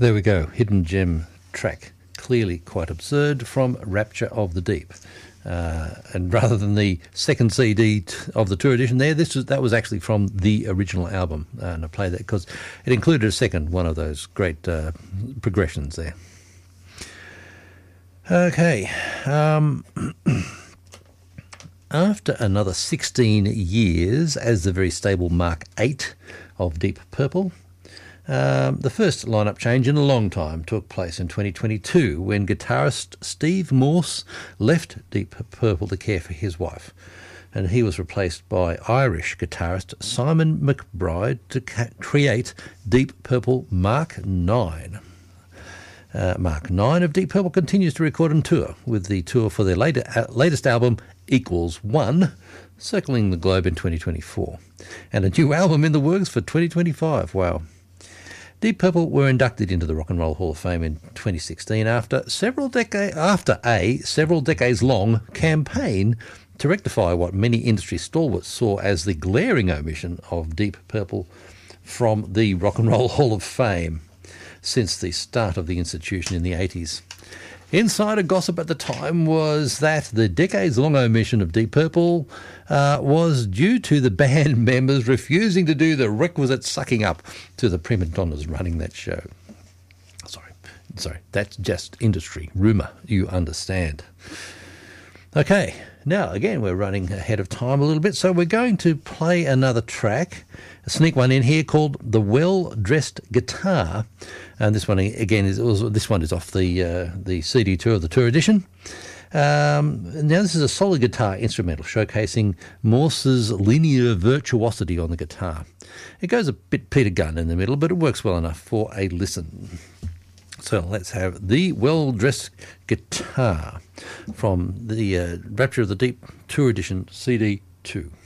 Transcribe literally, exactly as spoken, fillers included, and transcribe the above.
There we go, hidden gem track. Clearly quite absurd from Rapture of the Deep. Uh, and rather than the second C D t- of the tour edition there, this was, that was actually from the original album. Uh, and I played that because it included a second one of those great uh, progressions there. Okay. Um, after another sixteen years as the very stable Mark eight of Deep Purple, Um, the first lineup change in a long time took place in twenty twenty-two when guitarist Steve Morse left Deep Purple to care for his wife, and he was replaced by Irish guitarist Simon McBride to ca- create Deep Purple Mark nine. Uh, Mark nine of Deep Purple continues to record and tour, with the tour for their later, uh, latest album, Equals One, circling the globe in twenty twenty-four, and a new album in the works for twenty twenty-five. Wow. Deep Purple were inducted into the Rock and Roll Hall of Fame in twenty sixteen after several decade after a several decades long campaign to rectify what many industry stalwarts saw as the glaring omission of Deep Purple from the Rock and Roll Hall of Fame since the start of the institution in the eighties. Insider gossip at the time was that the decades-long omission of Deep Purple uh, was due to the band members refusing to do the requisite sucking up to the prima donnas running that show. Sorry, sorry, that's just industry rumour, you understand. Okay, now again we're running ahead of time a little bit, so we're going to play another track, sneak one in here called The Well-Dressed Guitar. And this one again is also, this one is off the uh, the C D tour of the tour edition. Um, now this is a solid guitar instrumental showcasing Morse's linear virtuosity on the guitar. It goes a bit Peter Gunn in the middle, but it works well enough for a listen. So let's have The Well-Dressed Guitar from the uh, Rapture of the Deep tour edition C D two.